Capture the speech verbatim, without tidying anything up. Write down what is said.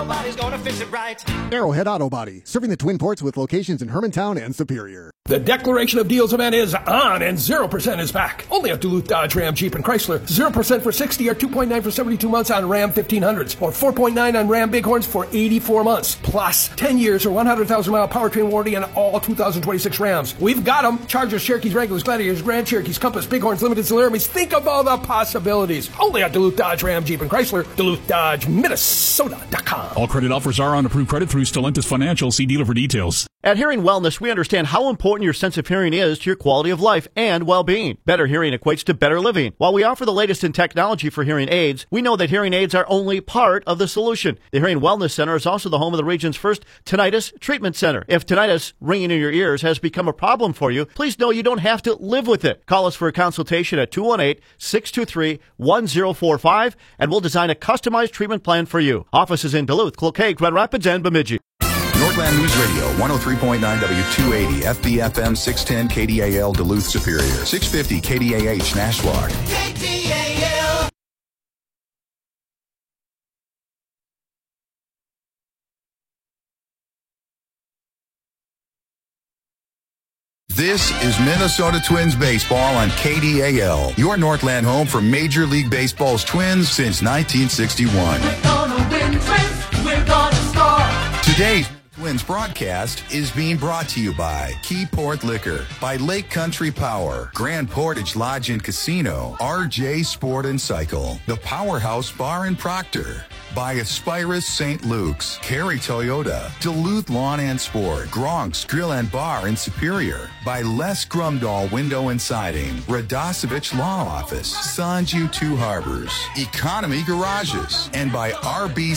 Body's gonna fix it right. Arrowhead Auto Body, serving the Twin Ports with locations in Hermantown and Superior. The Declaration of Deals event is on, and zero percent is back. Only at Duluth, Dodge, Ram, Jeep, and Chrysler. zero percent for sixty or two point nine for seventy-two months on Ram fifteen hundreds, or four point nine on Ram Bighorns for eighty-four months. Plus, ten years or one hundred thousand mile powertrain warranty on all two thousand twenty-six Rams. We've got them. Chargers, Cherokees, Wranglers, Gladiators, Grand Cherokees, Compass, Bighorns, Limited, Solarities. Think of all the possibilities. Only at Duluth, Dodge, Ram, Jeep, and Chrysler. Duluth, Dodge, Minnesota dot com. All credit offers are on approved credit through Stellantis Financial. See dealer for details. At Hearing Wellness, we understand how important your sense of hearing is to your quality of life and well-being. Better hearing equates to better living. While we offer the latest in technology for hearing aids, we know that hearing aids are only part of the solution. The Hearing Wellness Center is also the home of the region's first tinnitus treatment center. If tinnitus, ringing in your ears, has become a problem for you, please know you don't have to live with it. Call us for a consultation at two one eight, six two three, one zero four five, and we'll design a customized treatment plan for you. Offices in Duluth, Cloquet, Grand Rapids, and Bemidji. Northland News Radio, one oh three point nine W two eighty, F B F M six ten K D A L Duluth Superior, six fifty K D A H Nashwauk. K D A L. This is Minnesota Twins baseball on K D A L, your Northland home for Major League Baseball's Twins since nineteen sixty-one. We're gonna win, Twins. We're gonna score. Today's Twins broadcast is being brought to you by Keyport Liquor, by Lake Country Power, Grand Portage Lodge and Casino, R J Sport and Cycle, the Powerhouse Bar in Proctor, by Aspirus Saint Luke's, Cary Toyota, Duluth Lawn and Sport, Gronk's Grill and Bar in Superior, by Les Grumdahl Window and Siding, Radosevich Law Office, Sanju Two Harbors, Economy Garages, and by R B